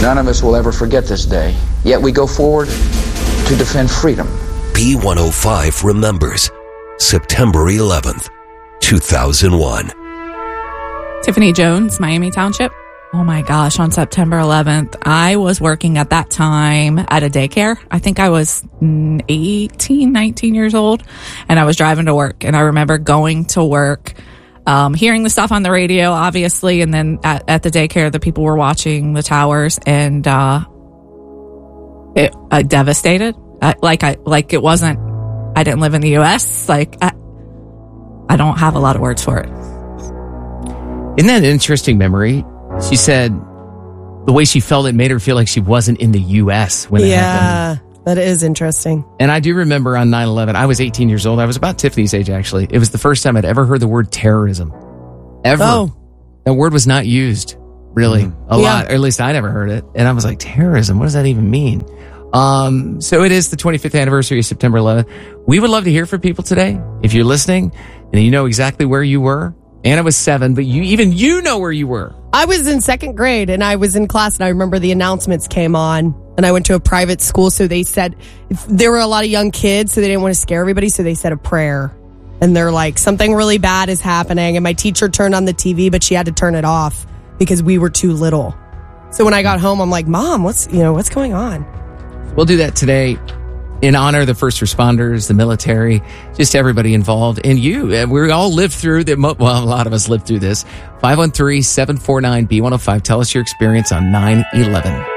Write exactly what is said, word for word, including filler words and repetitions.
None of us will ever forget this day, yet we go forward to defend freedom. B one oh five remembers September eleventh, two thousand one. Tiffany Jones, Miami Township. Oh my gosh, on September eleventh, I was working at that time at a daycare. I think I was eighteen, nineteen years old, and I was driving to work. And I remember going to work, um, hearing the stuff on the radio, obviously, and then at, at the daycare, the people were watching the towers, and uh, it uh, devastated. Uh, like I, like it wasn't. I didn't live in the U S. Like I, I don't have a lot of words for it. Isn't that an interesting memory? She said the way she felt, it made her feel like she wasn't in the U S when it yeah, happened. Yeah, that is interesting. And I do remember on nine eleven, I was eighteen years old. I was about Tiffany's age, actually. It was the first time I'd ever heard the word terrorism. Ever. Oh. That word was not used, really, mm. a yeah. lot. Or at least I never heard it. And I was like, terrorism? What does that even mean? Um, so it is the twenty-fifth anniversary of September eleventh. We would love to hear from people today. If you're listening and you know exactly where you were. Anna was seven, but you even you know where you were. I was in second grade and I was in class, and I remember the announcements came on, and I went to a private school. So they said if there were a lot of young kids, so they didn't want to scare everybody. So they said a prayer, and they're like, something really bad is happening. And my teacher turned on the T V, but she had to turn it off because we were too little. So when I got home, I'm like, Mom, what's, you know, what's going on? We'll do that today in honor of the first responders, the military, just everybody involved. And you, we all lived through the, well, a lot of us lived through this. five one three, seven four nine, B one oh five. Tell us your experience on nine eleven.